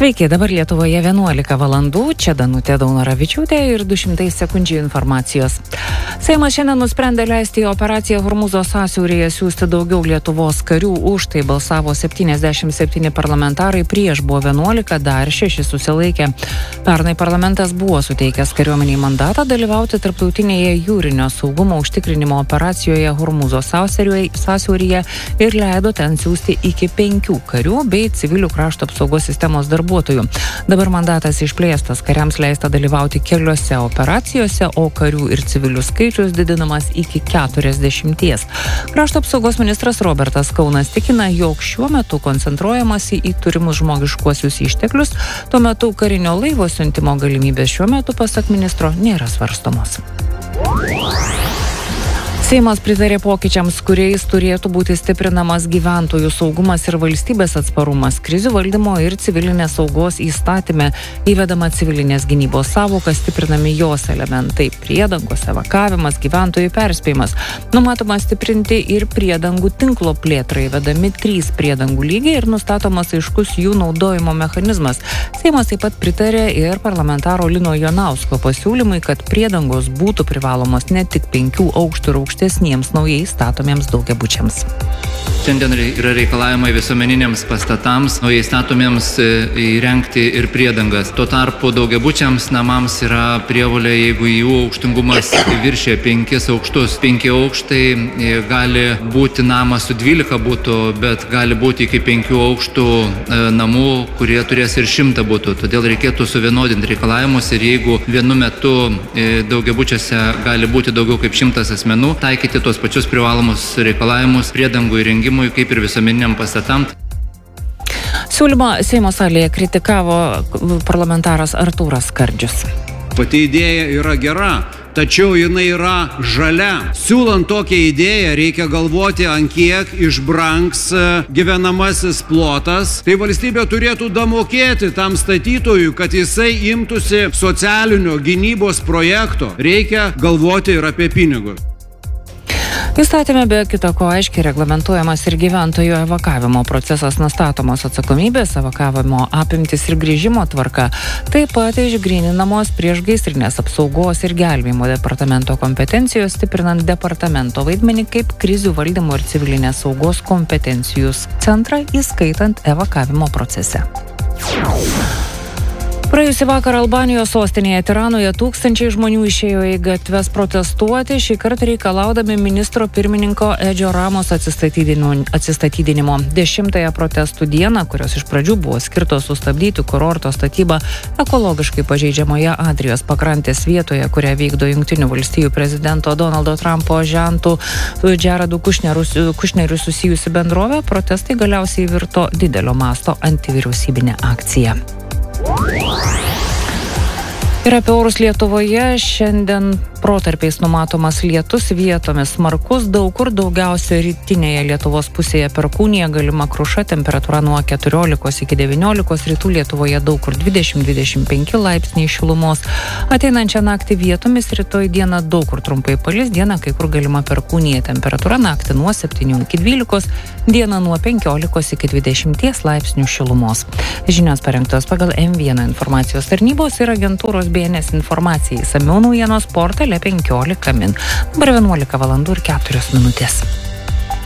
Sveiki, dabar Lietuvoje 11 valandų, čia Danutė Daunoravičiūtė ir 200 sekundžių informacijos. Seimas šiandien nusprendė leisti į operaciją Hormūzo sąsiauryje siųsti daugiau Lietuvos karių, už tai balsavo 77 parlamentarai, prieš buvo 11, dar 6 susilaikė. Pernai parlamentas buvo suteikęs kariuomeniai mandatą dalyvauti tarptautinėje jūrinio saugumo užtikrinimo operacijoje Hormūzo sąsiauryje ir leido ten siųsti iki 5 karių bei civilių krašto apsaugos sistemos darbuotojų. Dabar mandatas išplėstas, kariams leista dalyvauti keliose operacijose, o karių ir civilių skaičius didinamas iki 40. Krašto apsaugos ministras Robertas Kaunas tikina, jog šiuo metu koncentruojamasi į turimus žmogiškuosius išteklius, tuo metu karinio laivo siuntimo galimybės šiuo metu, pasak ministro, nėra svarstomos. Seimas pritarė pokyčiams, kuriais turėtų būti stiprinamas gyventojų saugumas ir valstybės atsparumas. Krizių valdymo ir civilinės saugos įstatyme įvedama civilinės gynybos sąvoka, stiprinami jos elementai – priedangos, evakavimas, gyventojų perspėjimas. Numatoma stiprinti ir priedangų tinklo plėtrą, įvedami 3 priedangų lygiai ir nustatomas aiškus jų naudojimo mechanizmas. Seimas taip pat pritarė ir parlamentaro Lino Jonausko pasiūlymui, kad priedangos būtų privalomos ne tik 5 aukštų ir aukštesniems naujai statomiems daugiabučiams. Šiandien yra reikalavimai visuomeniniams pastatams, naujai statomiems įrengti ir priedangas. Tuo tarpu daugiabučiams namams yra prievolė, jeigu jų aukštingumas viršė 5 aukštus. 5 aukštai gali būti namas su 12 būtų, bet gali būti iki 5 aukštų namų, kurie turės ir 100 būtų. Todėl reikėtų suvienodinti reikalavimus ir jeigu vienu metu daugiabučiuose gali būti daugiau kaip 100 asmenų, taikyti tos pačius privalomus reikalavimus priedangų įrengimui kaip ir visuomeniniam pastatam. Siūlymą Seimo salėje kritikavo parlamentaras Artūras Skardžius. Pati idėja yra gera, tačiau jinai yra žalia. Siūlant tokią idėją reikia galvoti, ant kiek išbrangs gyvenamasis plotas. Tai valstybė turėtų damokėti tam statytojui, kad jisai imtųsi socialinio gynybos projekto. Reikia galvoti ir apie pinigus. Įstatyme be kita ko aiškiai reglamentuojamas ir gyventojų evakavimo procesas, nustatomos atsakomybės, evakavimo apimtis ir grįžimo tvarka. Taip pat išgryninamos priešgaisrinės apsaugos ir gelbėjimo departamento kompetencijos, stiprinant departamento vaidmenį kaip krizių valdymo ir civilinės saugos kompetencijų centrą, įskaitant evakavimo procese. Praėjusį vakarą Albanijos sostinėje Tiranoje tūkstančiai žmonių išėjo į gatves protestuoti, šį kartą reikalaudami ministro pirmininko Edžio Ramos atsistatydinimo. 10-ąją protestų dieną, kurios iš pradžių buvo skirtos sustabdyti kurorto statybą ekologiškai pažeidžiamoje Adrijos pakrantės vietoje, kurią vykdo Jungtinių valstijų prezidento Donaldo Trumpo agentų Jaradu Kušneriu susijusi bendrovė, protestai galiausiai virto didelio masto antivyriausybinę akciją. Ir apie orus Lietuvoje šiandien protarpiais numatomas lietus, vietomis smarkus, daug kur daugiausia rytinėje Lietuvos pusėje perkūnija, galima kruša, temperatūra nuo 14 iki 19, rytų Lietuvoje daug kur 20-25 laipsniai šilumos. Ateinančią naktį vietomis, rytoj dieną daug kur trumpai palis, dieną kai kur galima perkūnija, temperatūra naktį nuo 7 iki 12, dieną nuo 15 iki 20 laipsnių šilumos. Žinios parengtos pagal M1 informacijos tarnybos ir agentūros BNS informacijai. Išsamiau naujienos portale 15 min. Dabar 11 valandų ir 4 minutės.